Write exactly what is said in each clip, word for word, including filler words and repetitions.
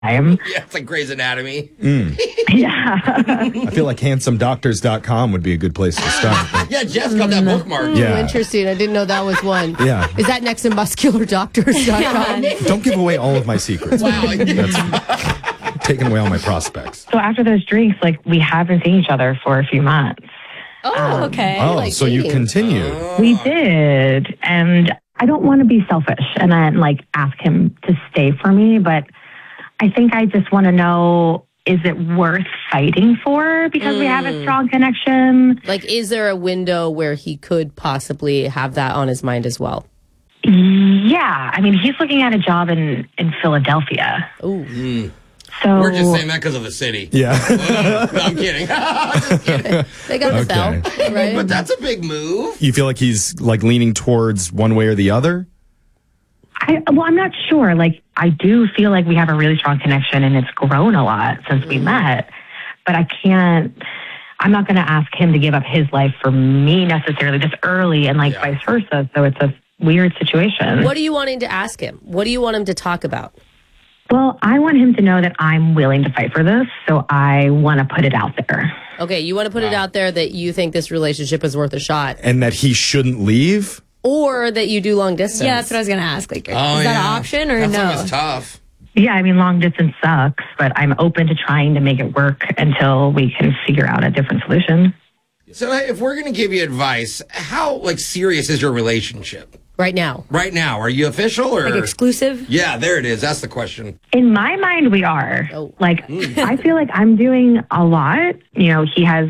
time. Yeah, it's like Grey's Anatomy. Mm. Yeah. I feel like handsome doctors dot com would be a good place to start. Yeah, Jeff's got that bookmark. Yeah. Ooh, interesting. I didn't know that was one. Yeah. Is that next to muscular doctors dot com? Don't give away all of my secrets. Wow. That's taking away all my prospects. So after those drinks, like, we haven't seen each other for a few months. Oh, okay. Oh, like so you dating. continue. We did. And I don't want to be selfish and then, like, ask him to stay for me, but I think I just want to know, is it worth fighting for because we have a strong connection? Like, is there a window where he could possibly have that on his mind as well? Yeah. I mean, he's looking at a job in, in Philadelphia. Ooh. So We're just saying that because of the city. Yeah. No, I'm kidding. Just kidding. They got the Okay. bell, right? But that's a big move. You feel like he's like leaning towards one way or the other? I, well, I'm not sure. Like, I do feel like we have a really strong connection and it's grown a lot since we met. But I can't, I'm not going to ask him to give up his life for me necessarily this early and like Yeah. vice versa. So it's a weird situation. What are you wanting to ask him? What do you want him to talk about? Well, I want him to know that I'm willing to fight for this. So I want to put it out there. Okay, you want to put it out there that you think this relationship is worth a shot, And that he shouldn't leave? or that you do long distance. Yeah, that's what I was going to ask. Like, Oh, is that yeah. an option or That's no? always tough. Yeah, I mean, long distance sucks, but I'm open to trying to make it work until we can figure out a different solution. So if we're going to give you advice, how like serious is your relationship Right now. right now? Are you official or Like exclusive? Yeah, there it is. That's the question. In my mind, we are. Oh. Like, I feel like I'm doing a lot. You know, he has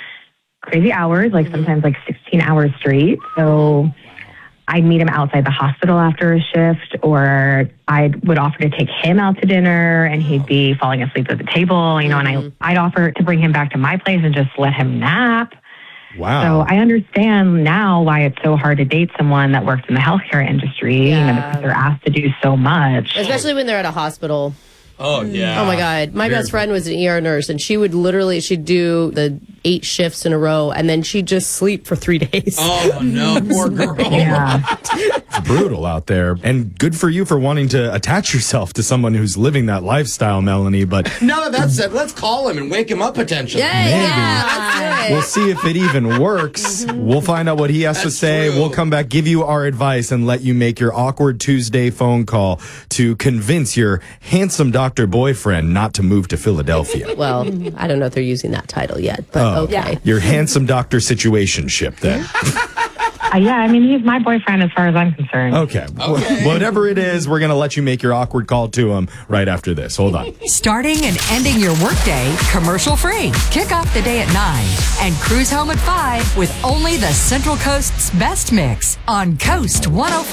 crazy hours, like sometimes like sixteen hours straight. So I'd meet him outside the hospital after a shift, or I would offer to take him out to dinner and he'd be falling asleep at the table, you know, and I, I'd offer to bring him back to my place and just let him nap. Wow. So I understand now why it's so hard to date someone that works in the healthcare industry, you know, Yeah. because they're asked to do so much. Especially when they're at a hospital. Oh yeah. Oh my God. My Very best friend was an E R nurse, and she would literally, she'd do the eight shifts in a row, and then she'd just sleep for three days. Oh no, poor girl. Yeah. It's brutal out there. And good for you for wanting to attach yourself to someone who's living that lifestyle, Melanie. But Now that that's said, let's call him and wake him up potentially. Yeah, Maybe. yeah, let's do it. we'll see if it even works. We'll find out what he has to That's say. true. We'll come back, give you our advice, and let you make your awkward Tuesday phone call to convince your handsome doctor boyfriend not to move to Philadelphia. Well, I don't know if they're using that title yet, but Oh, okay. yeah. Your handsome doctor situationship then. Uh, yeah, I mean, he's my boyfriend as far as I'm concerned. Okay. Okay. Wh- Whatever it is, we're going to let you make your awkward call to him right after this. Hold on. Starting and ending your workday commercial free. Kick off the day at nine and cruise home at five with only the Central Coast's best mix on Coast one oh four.